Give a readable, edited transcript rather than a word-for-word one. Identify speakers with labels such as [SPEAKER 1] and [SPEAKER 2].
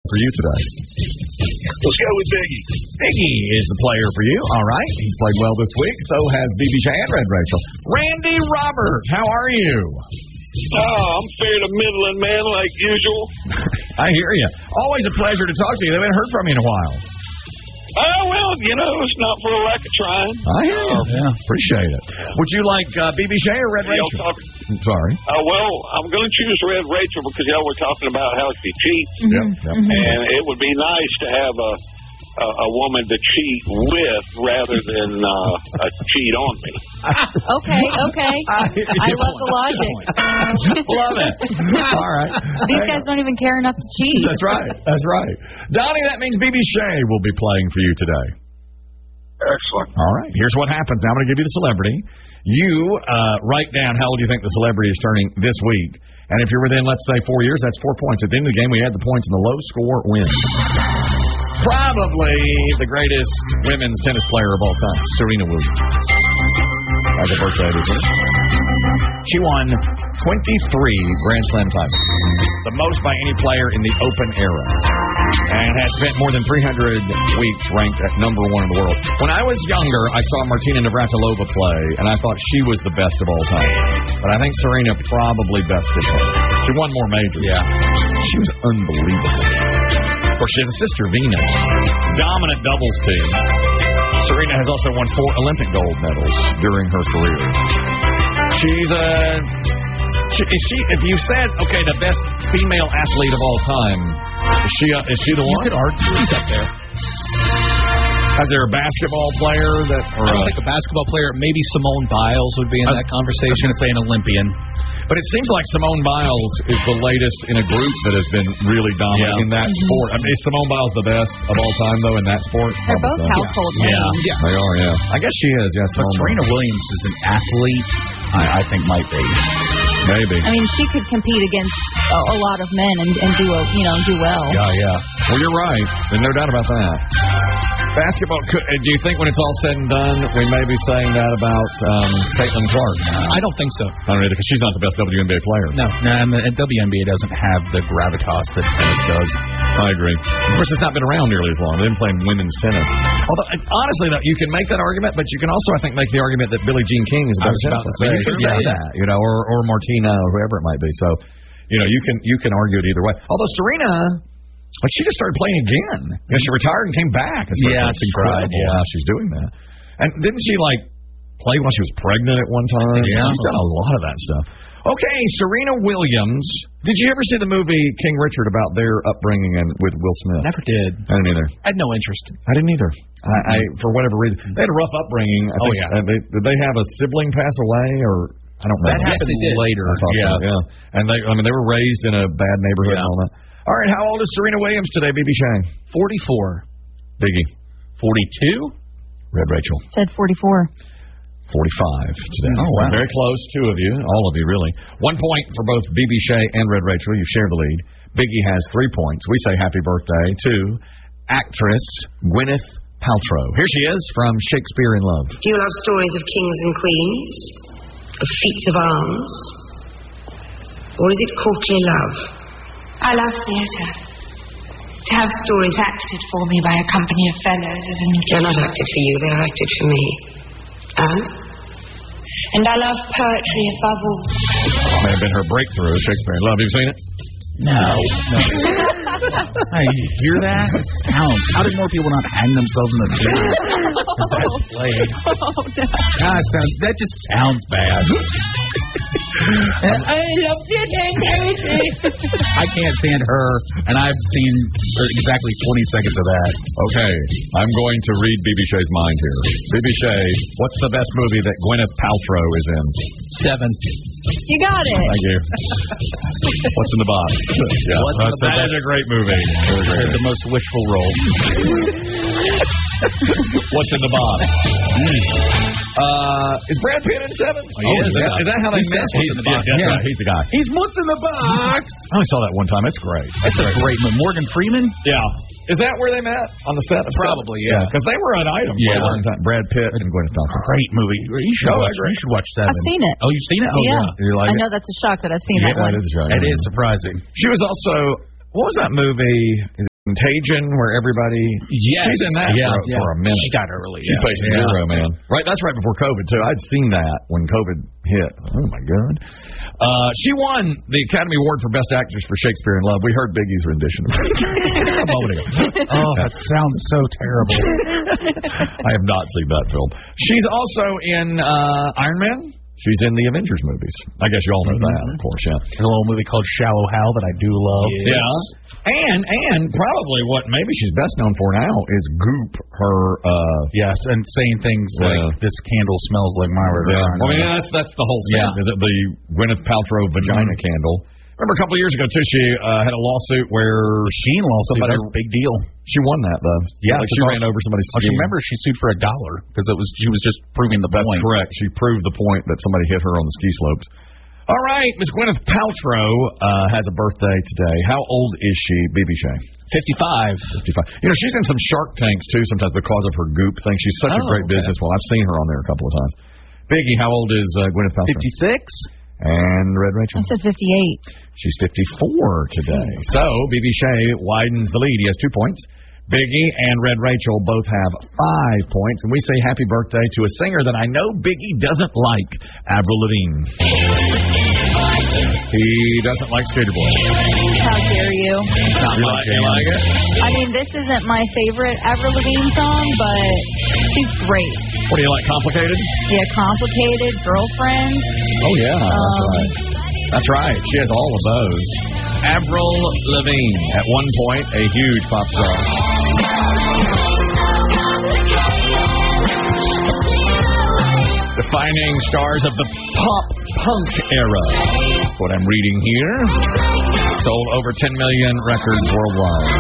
[SPEAKER 1] for you today?
[SPEAKER 2] Let's go with Biggie.
[SPEAKER 1] Biggie is the player for you. All right. He's played well this week. So has BBJ and Red Rachel. Randy Robert, how are you?
[SPEAKER 2] I'm fair to middling, man, like usual.
[SPEAKER 1] I hear you. Always a pleasure to talk to you. I haven't heard from you in a while.
[SPEAKER 2] Well, it's not for a lack of trying.
[SPEAKER 1] I hear you. Yeah, appreciate it. Would you like BBJ or Red Rachel? I'm sorry.
[SPEAKER 2] Well, I'm going to choose Red Rachel because y'all were talking about how she cheats.
[SPEAKER 1] Yep.
[SPEAKER 2] And it would be nice to have a woman to cheat with rather than cheat on me.
[SPEAKER 3] Okay. I love the logic.
[SPEAKER 1] Love it. All right.
[SPEAKER 3] These guys don't even care enough to cheat.
[SPEAKER 1] That's right. Donnie, that means BB Shea will be playing for you today.
[SPEAKER 2] Excellent.
[SPEAKER 1] All right. Here's what happens. Now I'm going to give you the celebrity. You write down how old you think the celebrity is turning this week. And if you're within, let's say, 4 years, that's 4 points. At the end of the game, we add the points, and the low score wins. Probably the greatest women's tennis player of all time, Serena Williams. Has a birthday this week. She won 23 Grand Slam titles, the most by any player in the Open era, and has spent more than 300 weeks ranked at #1 in the world. When I was younger, I saw Martina Navratilova play, and I thought she was the best of all time. But I think Serena probably bested her. She won more majors. Yeah. She was unbelievable. Of course, she has a sister, Venus. Dominant doubles team. Serena has also won 4 Olympic gold medals during her career. If you said, okay, the best female athlete of all time, is she the one?
[SPEAKER 4] You could argue she's up there.
[SPEAKER 1] Is there a basketball player that?
[SPEAKER 4] I don't think a basketball player. Maybe Simone Biles would be in that conversation. I was going to say an Olympian.
[SPEAKER 1] But it seems like Simone Biles is the latest in a group that has been really dominant in that sport. I mean, is Simone Biles the best of all time, though, in that sport?
[SPEAKER 3] They're both household names.
[SPEAKER 1] Yeah, they are, yeah. I guess she is, yes.
[SPEAKER 4] But Serena Williams is an athlete, I think might be.
[SPEAKER 1] Maybe.
[SPEAKER 3] I mean, she could compete against a lot of men and do well.
[SPEAKER 1] Yeah. Well, you're right. There's no doubt about that. Basketball, do you think when it's all said and done, we may be saying that about Caitlin Clark?
[SPEAKER 4] I don't think so.
[SPEAKER 1] I don't either, because she's not the best WNBA player.
[SPEAKER 4] No, and the WNBA doesn't have the gravitas that tennis does.
[SPEAKER 1] I agree. Of course, it's not been around nearly as long. They've been playing women's tennis. Although, honestly, though, you can make that argument, but you can also, I think, make the argument that Billie Jean King is a better tennis player. You can say that, or Martina, or whoever it might be. So, you can argue it either way. Although Serena, she just started playing again. She retired and came back. It's incredible how she's doing that. And didn't she, play while she was pregnant at one time? Yeah. She's done a lot of that stuff. Okay, Serena Williams. Did you ever see the movie King Richard about their upbringing and with Will Smith?
[SPEAKER 4] Never did.
[SPEAKER 1] I didn't either.
[SPEAKER 4] I had no interest.
[SPEAKER 1] I didn't either. I for whatever reason. They had a rough upbringing. I think. Did they have a sibling pass away, or I don't know.
[SPEAKER 4] That happened later.
[SPEAKER 1] Yeah. And they were raised in a bad neighborhood and all that. All right, how old is Serena Williams today, BB Shane?
[SPEAKER 4] 44.
[SPEAKER 1] Biggie?
[SPEAKER 4] 42?
[SPEAKER 1] Red Rachel?
[SPEAKER 3] Said 44.
[SPEAKER 1] 45 today.
[SPEAKER 4] Oh, wow.
[SPEAKER 1] Very close, two of you, all of you, really. 1 point for both BB Shea and Red Rachel. You share the lead. Biggie has 3 points. We say happy birthday to actress Gwyneth Paltrow. Here she is from Shakespeare in Love.
[SPEAKER 5] Do you love stories of kings and queens? Of feats of arms? Or is it courtly love?
[SPEAKER 6] I love theatre. To have stories acted for me by a company of fellows is an
[SPEAKER 5] They're not acted for you, they're acted for me.
[SPEAKER 6] And I love poetry above all.
[SPEAKER 1] May have been her breakthrough, Shakespeare in Love. Have you seen it?
[SPEAKER 4] No. Hey, you hear that? It sounds. How did more people not hang themselves in the theater? That's played. That just sounds bad.
[SPEAKER 6] I love theater.
[SPEAKER 4] I can't stand her, and I've seen exactly 20 seconds of that.
[SPEAKER 1] Okay, I'm going to read BB Shea's mind here. BB Shea, what's the best movie that Gwyneth Paltrow is in?
[SPEAKER 4] 7.
[SPEAKER 3] You got it.
[SPEAKER 1] Thank you. What's in the box? That is a great movie.
[SPEAKER 4] It's the most wishful role.
[SPEAKER 1] What's in the box? Is Brad Pitt in 7? Is that how they met?
[SPEAKER 4] What's in the box?
[SPEAKER 1] Yeah, he's the guy.
[SPEAKER 4] He's what's in the box.
[SPEAKER 1] I only saw that one time. It's great.
[SPEAKER 4] That's a great movie. Morgan Freeman?
[SPEAKER 1] Yeah. Is that where they met? On the set?
[SPEAKER 4] Probably, yeah.
[SPEAKER 1] Because they were an item for a long time. Brad Pitt and Gwyneth Paltrow.
[SPEAKER 4] Great movie. You should watch 7.
[SPEAKER 3] I've seen it.
[SPEAKER 4] Oh, you've seen it? Oh,
[SPEAKER 3] yeah.
[SPEAKER 1] You like
[SPEAKER 3] I know that's a shock that I've seen that one.
[SPEAKER 1] It is a shock.
[SPEAKER 4] It is surprising.
[SPEAKER 1] She was also, what was that movie? Contagion, where everybody...
[SPEAKER 4] Yes.
[SPEAKER 1] She's in that for a minute.
[SPEAKER 4] She got early.
[SPEAKER 1] She plays Zero, man. Right, that's right before COVID, too. I'd seen that when COVID hit. Oh, my God. She won the Academy Award for Best Actress for Shakespeare in Love. We heard Biggie's rendition of it a moment ago.
[SPEAKER 4] Oh, that sounds so terrible.
[SPEAKER 1] I have not seen that film. She's also in Iron Man. She's in the Avengers movies. I guess you all know that, of course, yeah.
[SPEAKER 4] There's a little movie called Shallow Hal that I do love.
[SPEAKER 1] Yes. Yeah. And probably what maybe she's best known for now is Goop, her...
[SPEAKER 4] yes, and saying things like, this candle smells like my vagina.
[SPEAKER 1] Yeah. Well, I mean, that's the whole scene. Is it the Gwyneth Paltrow vagina candle? Remember a couple of years ago, too, she had a lawsuit where...
[SPEAKER 4] Sheen lawsuit, that was a big deal.
[SPEAKER 1] She won that, though. Yeah. Like she ran over somebody's ski.
[SPEAKER 4] Remember, she sued for $1 because she was just proving the point.
[SPEAKER 1] That's correct. She proved the point that somebody hit her on the ski slopes. All right, Miss Gwyneth Paltrow has a birthday today. How old is she, BB Shea?
[SPEAKER 4] 55.
[SPEAKER 1] You know, she's in some Shark Tanks, too, sometimes because of her Goop thing. She's such a great businesswoman. I've seen her on there a couple of times. Biggie, how old is Gwyneth Paltrow?
[SPEAKER 4] 56.
[SPEAKER 1] And Red Rachel?
[SPEAKER 3] I said 58.
[SPEAKER 1] She's 54 today. So, BB Shea widens the lead. He has 2 points. Biggie and Red Rachel both have 5 points. And we say happy birthday to a singer that I know Biggie doesn't like, Avril Lavigne. He doesn't like Skater Boy.
[SPEAKER 3] How dare you?
[SPEAKER 1] You like it?
[SPEAKER 3] I mean, this isn't my favorite Avril Lavigne song, but she's great.
[SPEAKER 1] What do you like, Complicated?
[SPEAKER 3] Yeah, Complicated, Girlfriend.
[SPEAKER 1] Oh, yeah, that's right. That's right. She has all of those. Avril Lavigne, at one point, a huge pop star. Defining stars of the pop-punk era. That's what I'm reading here. Sold over 10 million records worldwide.